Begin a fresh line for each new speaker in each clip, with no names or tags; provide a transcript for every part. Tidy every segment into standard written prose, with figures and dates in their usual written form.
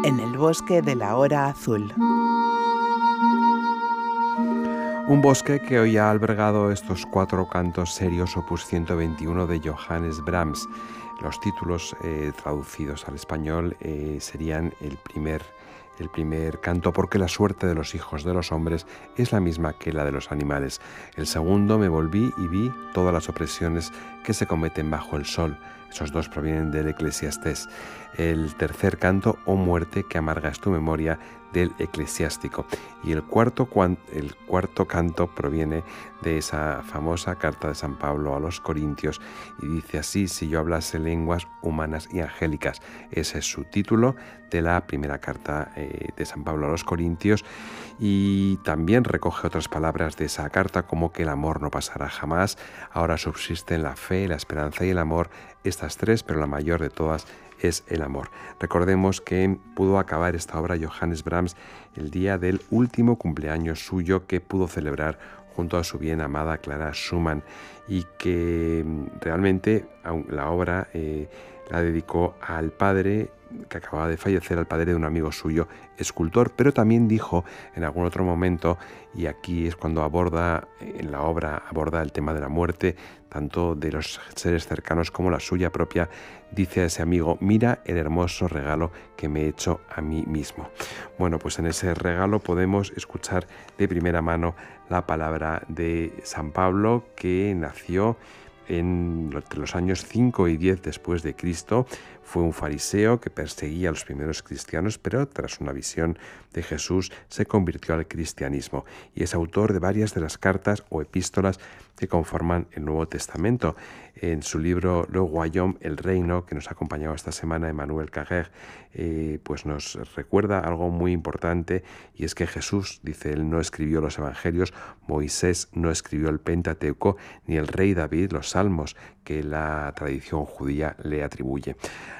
en el bosque de la hora azul.
Un bosque que hoy ha albergado estos 4 cantos serios opus 121 de Johannes Brahms. Los títulos traducidos al español serían el primer canto, porque la suerte de los hijos de los hombres es la misma que la de los animales. El segundo, me volví y vi todas las opresiones que se cometen bajo el sol. Esos 2 provienen del Eclesiastés. El tercer canto, oh muerte, que amarga es tu memoria, del Eclesiástico. Y el cuarto canto proviene de esa famosa carta de San Pablo a los Corintios y dice así: si yo hablase lenguas humanas y angélicas. Ese es su título de la primera carta de San Pablo a los Corintios, y también recoge otras palabras de esa carta, como que el amor no pasará jamás. Ahora subsisten la fe, la esperanza y el amor, estas 3, pero la mayor de todas es el amor. Recordemos que pudo acabar esta obra Johannes Brahms el día del último cumpleaños suyo, que pudo celebrar junto a su bien amada Clara Schumann, y que realmente la obra la dedicó al padre que acababa de fallecer, al padre de un amigo suyo, escultor, pero también dijo en algún otro momento, y aquí es cuando en la obra aborda el tema de la muerte, tanto de los seres cercanos como la suya propia, dice a ese amigo: mira el hermoso regalo que me he hecho a mí mismo. Bueno, pues en ese regalo podemos escuchar de primera mano la palabra de San Pablo, que nació entre los años 5 y 10 después de Cristo. Fue un fariseo que perseguía a los primeros cristianos, pero tras una visión de Jesús se convirtió al cristianismo, y es autor de varias de las cartas o epístolas que conforman el Nuevo Testamento. En su libro Le Royaume, el reino, que nos ha acompañado esta semana Emmanuel Carrère, pues nos recuerda algo muy importante, y es que Jesús, dice él, no escribió los evangelios, Moisés no escribió el Pentateuco, ni el rey David los salmos que la tradición judía le atribuye.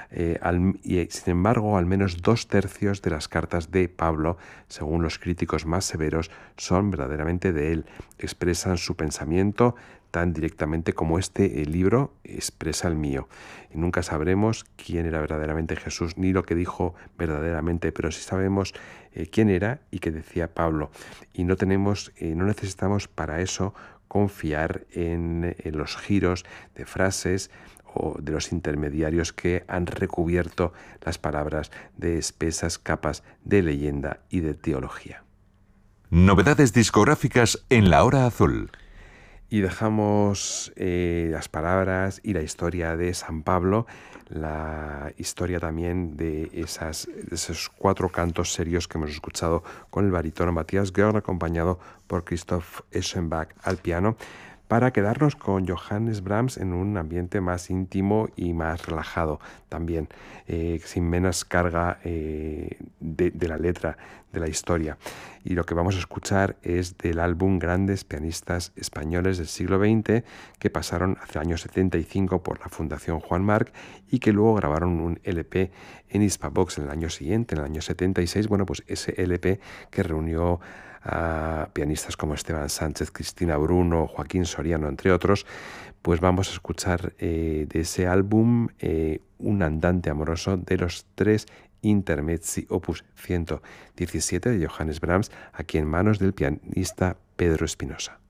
Y sin embargo, al menos 2/3 de las cartas de Pablo, según los críticos más severos, son verdaderamente de él. Expresan su pensamiento tan directamente como este libro expresa el mío. Y nunca sabremos quién era verdaderamente Jesús, ni lo que dijo verdaderamente, pero sí sabemos quién era y qué decía Pablo. Y no necesitamos para eso confiar en los giros de frases o de los intermediarios que han recubierto las palabras de espesas capas de leyenda y de teología.
Novedades discográficas en La Hora Azul.
Y dejamos las palabras y la historia de San Pablo, la historia también de esos 4 cantos serios que hemos escuchado con el barítono Matthias Görn, acompañado por Christoph Eschenbach al piano, para quedarnos con Johannes Brahms en un ambiente más íntimo y más relajado también, sin menos carga de la letra, de la historia. Y lo que vamos a escuchar es del álbum Grandes Pianistas Españoles del siglo XX, que pasaron hacia el año 75 por la Fundación Juan Marc y que luego grabaron un LP en Hispavox en el año siguiente, en el año 76. Bueno, pues ese LP que reunió a pianistas como Esteban Sánchez, Cristina Bruno, Joaquín Soriano, entre otros, pues vamos a escuchar de ese álbum un andante amoroso de los 3 Intermezzi opus 117 de Johannes Brahms, aquí en manos del pianista Pedro Espinosa.